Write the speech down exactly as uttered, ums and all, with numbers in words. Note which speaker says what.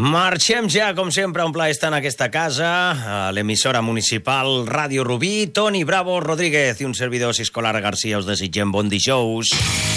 Speaker 1: Marxem ja, com sempre, un plaer estar en aquesta casa, a l'emissora municipal Ràdio Rubí. Toni Bravo Rodríguez i un servidor Siscolar Garcia us desitgem bon dijous.